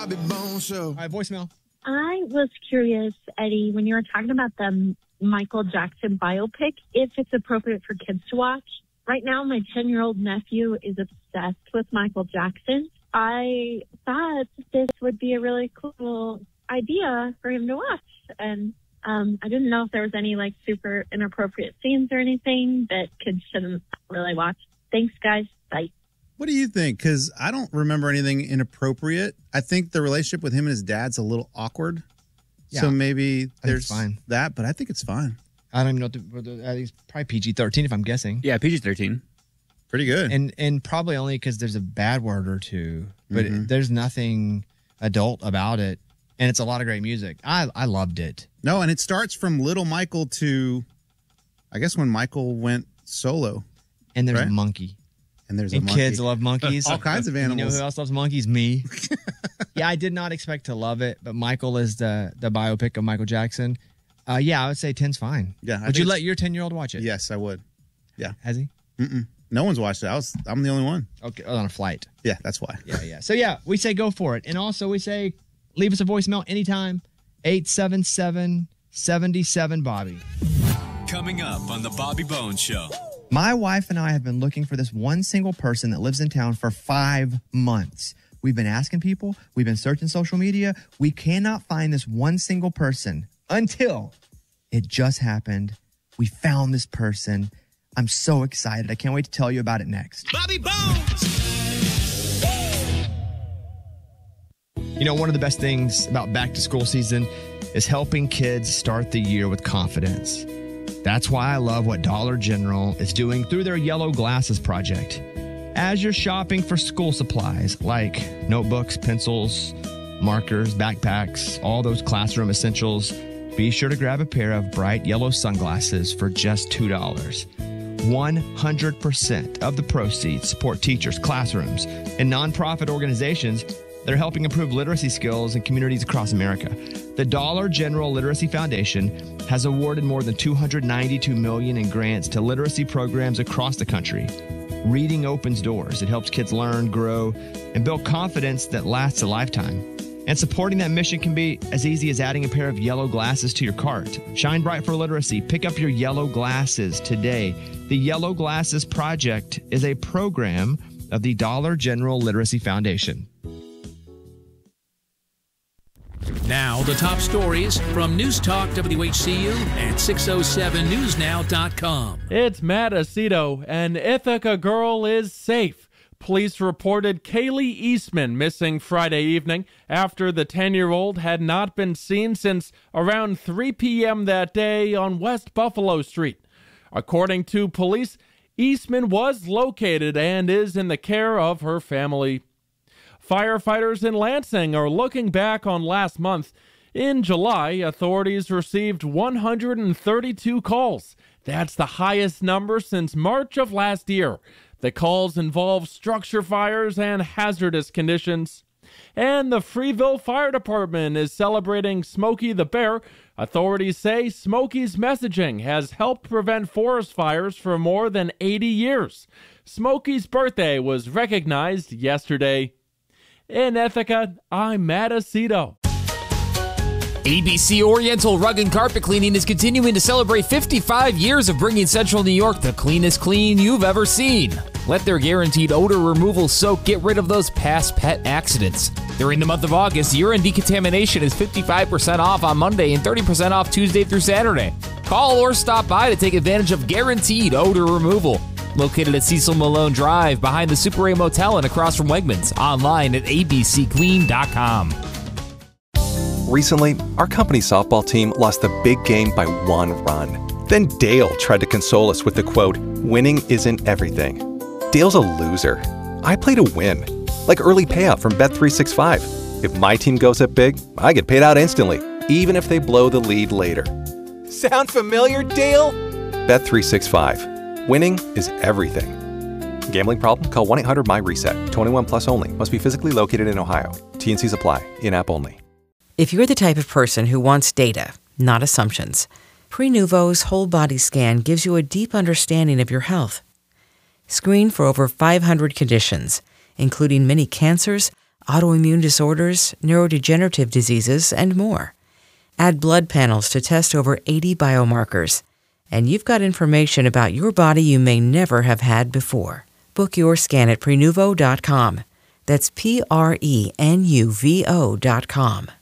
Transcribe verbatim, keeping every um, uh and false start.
Bobby Bones Show. All right, voicemail. I was curious, Eddie, when you were talking about the Michael Jackson biopic, if it's appropriate for kids to watch. Right now, my ten-year-old nephew is obsessed with Michael Jackson. I thought this would be a really cool idea for him to watch. And um, I didn't know if there was any, like, super inappropriate scenes or anything that kids shouldn't really watch. Thanks, guys. Bye. What do you think? Because I don't remember anything inappropriate. I think the relationship with him and his dad's a little awkward. Yeah. So maybe there's fine. that, but I think it's fine. I don't even know. What the, uh, he's probably P G thirteen if I'm guessing. Yeah, P G thirteen. Pretty good. And and probably only because there's a bad word or two, but Mhm. there's nothing adult about it. And it's a lot of great music. I I loved it. No, and it starts from Little Michael to, I guess, when Michael went solo. And there's right? a monkey. And there's and a monkey. kids love monkeys. All kinds of animals. You know who else loves monkeys? Me. Yeah, I did not expect to love it, but Michael is the the biopic of Michael Jackson. Uh, yeah, I would say ten's fine. Yeah, I Would you think let your ten-year-old watch it? Yes, I would. Yeah. Has he? Mm-mm. No one's watched it. I was, I'm the only one. Okay, on a flight. Yeah, that's why. Yeah, yeah. So, yeah, we say go for it. And also we say leave us a voicemail anytime, eight seven seven, seven seven, Bobby. Coming up on the Bobby Bones Show. My wife and I have been looking for this one single person that lives in town for five months. We've been asking people. We've been searching social media. We cannot find this one single person until it just happened. We found this person. I'm so excited. I can't wait to tell you about it next. Bobby Bones! You know, one of the best things about back to school season is helping kids start the year with confidence. That's why I love what Dollar General is doing through their Yellow Glasses project. As you're shopping for school supplies like notebooks, pencils, markers, backpacks, all those classroom essentials, be sure to grab a pair of bright yellow sunglasses for just two dollars. one hundred percent of the proceeds support teachers, classrooms, and nonprofit organizations that are helping improve literacy skills in communities across America. The Dollar General Literacy Foundation has awarded more than two hundred ninety-two million dollars in grants to literacy programs across the country. Reading opens doors. It helps kids learn, grow, and build confidence that lasts a lifetime. And supporting that mission can be as easy as adding a pair of yellow glasses to your cart. Shine bright for literacy. Pick up your yellow glasses today. The Yellow Glasses Project is a program of the Dollar General Literacy Foundation. Now, the top stories from News Talk W H C U and six oh seven news now dot com. It's Matt Aceto. An Ithaca girl is safe. Police reported Kaylee Eastman missing Friday evening after the ten-year-old had not been seen since around three p.m. that day on West Buffalo Street. According to police, Eastman was located and is in the care of her family. Firefighters in Lansing are looking back on last month. In July, authorities received one hundred thirty-two calls. That's the highest number since March of last year. The calls involve structure fires and hazardous conditions. And the Freeville Fire Department is celebrating Smokey the Bear. Authorities say Smokey's messaging has helped prevent forest fires for more than eighty years. Smokey's birthday was recognized yesterday. In Ithaca, I'm Matt Aceto. A B C Oriental Rug and Carpet Cleaning is continuing to celebrate fifty-five years of bringing Central New York the cleanest clean you've ever seen. Let their guaranteed odor removal soak get rid of those past pet accidents. During the month of August, urine decontamination is fifty-five percent off on Monday and thirty percent off Tuesday through Saturday. Call or stop by to take advantage of guaranteed odor removal. Located at Cecil Malone Drive behind the Super A Motel and across from Wegmans. Online at a b c clean dot com. Recently, our company softball team lost the big game by one run. Then Dale tried to console us with the quote, "Winning isn't everything." Dale's a loser. I play to win. Like early payout from Bet three sixty-five. If my team goes up big, I get paid out instantly, even if they blow the lead later. Sound familiar, Dale? Bet three sixty-five. Winning is everything. Gambling problem? Call one eight hundred M Y reset. twenty-one plus only. Must be physically located in Ohio. T and Cs apply. In-app only. If you're the type of person who wants data, not assumptions, Prenuvo's whole body scan gives you a deep understanding of your health. Screen for over five hundred conditions, including many cancers, autoimmune disorders, neurodegenerative diseases, and more. Add blood panels to test over eighty biomarkers, and you've got information about your body you may never have had before. Book your scan at prenuvo dot com. That's P R E N U V O dot com.